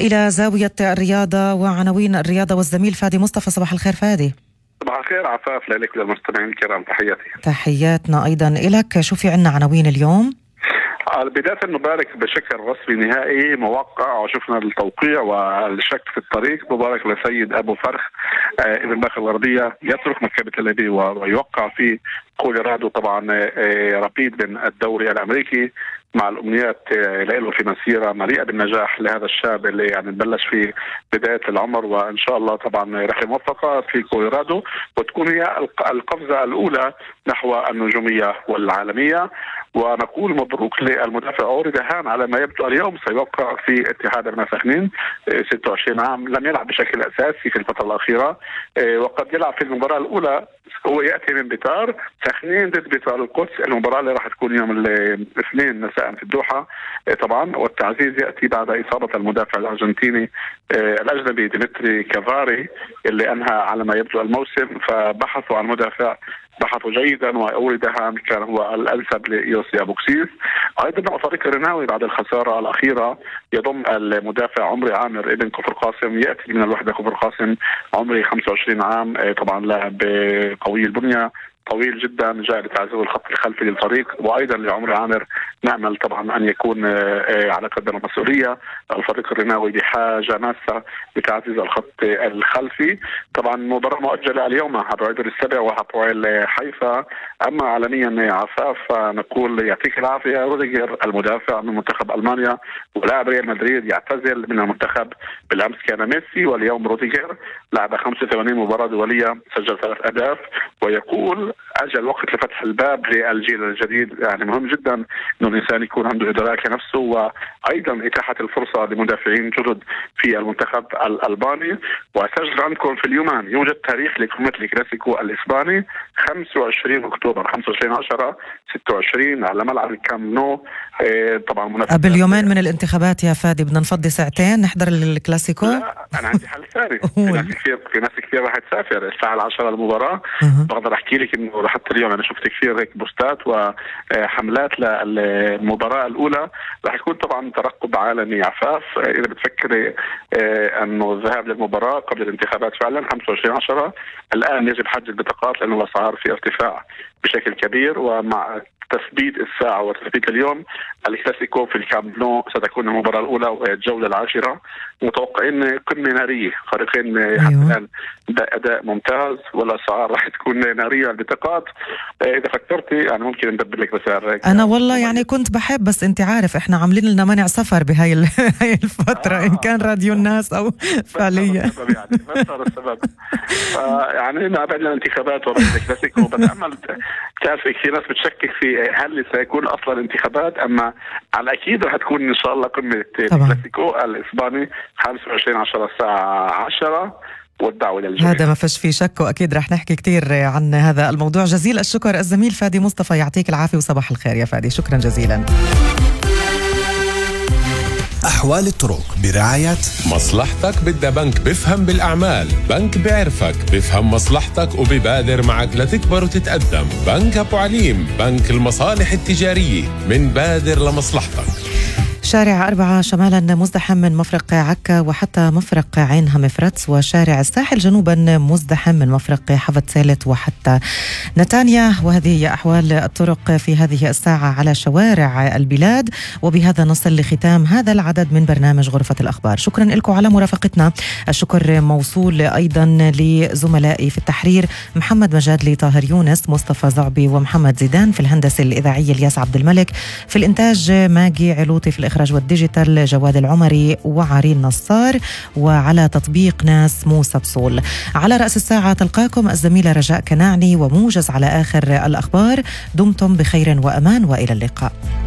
إلى زاوية الرياضة وعناوين الرياضة والزميل فادي مصطفى. صباح الخير فادي. صباح الخير عفاف لك وللمستمعين الكرام، تحياتي. تحياتنا أيضا إلك. شو في عنا عناوين اليوم؟ بداية مبارك بشكل رسمي نهائي موقع، وشفنا التوقيع والشك في الطريق. مبارك لسيد أبو فرخ ابن باخ الغربية يترك مكتبة تل أبيب ويوقع في كولورادو طبعا رابيد من الدوري الأمريكي، مع الأمنيات له في مسيرة مليئة بالنجاح لهذا الشاب اللي يعني بلش في بداية العمر، وإن شاء الله طبعا رحلة موفقة في كولورادو وتكون هي القفزة الأولى نحو النجومية والعالمية. ونقول مبروك للمدافع أوري دهان، على ما يبدو اليوم سيوقع في اتحاد ابناء سخنين. 26 عام، لم يلعب بشكل أساسي في الفترة الأخيرة، وقد يلعب في المباراة الأولى. هو يأتي من بيتار سخنين ضد بيتار القدس، المباراة اللي راح تكون يوم الاثنين مساء في الدوحة طبعا. والتعزيز يأتي بعد إصابة المدافع الأرجنتيني الأجنبي ديمتري كافاري اللي أنهى على ما يبدو الموسم، فبحثوا عن مدافع، بحثوا جيدا وأوري دهان كان هو الأنسب ليوسي أبوكسيس. أيضا طريق الرناوي بعد الخسارة الأخيرة يضم المدافع عمري عامر ابن كفر قاسم، يأتي من الوحدة كفر قاسم، عمري 25 عام، طبعا لاعب قوي البنية، طويل جدا، جاء لتعزيز الخط الخلفي للفريق. وايضا لعمر عامر نامل طبعا ان يكون على قدر المسؤوليه. الفريق الرناوي بحاجه ماسه لتعزيز الخط الخلفي. طبعا مباراه مؤجله اليوم هتعيد السبع وهتعيد حيفا. اما عالميا عفاف نقول يعطيك العافيه روديجر المدافع من منتخب المانيا ولاعب ريال مدريد يعتزل من المنتخب. بالامس كان ميسي واليوم روديجر، لعب 85 مباراه دوليه، سجل 3 أهداف، ويقول أجل الوقت لفتح الباب للجيل الجديد. يعني مهم جدا أنه الإنسان يكون عنده إدراك نفسه، وأيضا إتاحة الفرصة لمدافعين جدد في المنتخب الألباني. وأسجل عندكم في اليومان يوجد تاريخ لقمة الكلاسيكو الإسباني 25 أكتوبر، 25/10/26 على ملعب الكامب نو. طبعا قبل يومين من الانتخابات يا فادي، بدنا نفضي ساعتين نحضر الكلاسيكو. لا أنا عندي حل ثاني. في ناس كثير راح تسافر الساعة 10 المباراة. بقدر أحكي لك إنه حتى اليوم أنا شفت كثير هيك بوستات وحملات للمباراة الأولى. راح يكون طبعا ترقب عالمي عفاف. إذا بتفكري أنه الذهاب للمباراة قبل الانتخابات فعلا 25/10، الآن يجب حجز البطاقات لأنه الأسعار في ارتفاع بشكل كبير. ومع تثبيت الساعة وتثبيت اليوم الكلاسيكو في الكامب نو ستكون المباراة الأولى وهي الجولة العاشرة. متوقعين قمة نارية، فريقين حتى الآن أداء ممتاز والأسعار راح تكون نارية. البطاقات إذا فكرتي يعني ممكن ندبر لك بسعر. أنا والله يعني كنت بحب، بس أنت عارف إحنا عاملين لنا منع سفر بهاي الفترة إن كان راديو الناس أو فعليا. بس هذا السبب. يعني ما بعد الانتخابات وبعد الكلاسيكو بتأمل. تعرف كثير ناس بتشكك في هل سيكون أصلا انتخابات، أما على أكيد راح تكون إن شاء الله قمة الكلاسيكو الإسباني 25/10 الساعة 10 والدعوة للجميع. هذا ما فيش فيه شك، وأكيد رح نحكي كتير عن هذا الموضوع. جزيل الشكر الزميل فادي مصطفى، يعطيك العافية وصباح الخير يا فادي. شكرا جزيلا. أحوال الطرق برعاية مصلحتك بدها بنك بفهم بالأعمال، بنك بعرفك بفهم مصلحتك وببادر معك لتكبر وتتقدم. بنك أبو عليم، بنك المصالح التجارية، من بادر لمصلحتك. شارع 4 شمالا مزدحم من مفرق عكا وحتى مفرق عين همفرتس، وشارع الساحل جنوبا مزدحم من مفرق حفظ ثالث وحتى نتانيا. وهذه هي أحوال الطرق في هذه الساعة على شوارع البلاد. وبهذا نصل لختام هذا العدد من برنامج غرفة الأخبار. شكرا لكم على مرافقتنا. الشكر موصول أيضا لزملائي في التحرير محمد مجادلي، طاهر يونس، مصطفى زعبي ومحمد زيدان. في الهندسة الإذاعية الياس عبد الملك. في الإنتاج ماجي علوطي. في الإخراج والديجيتال جواد العمري وعرين نصار. وعلى تطبيق ناس موسى بصول. على رأس الساعة تلقاكم الزميلة رجاء كناعني وموجز على آخر الأخبار. دمتم بخير وأمان وإلى اللقاء.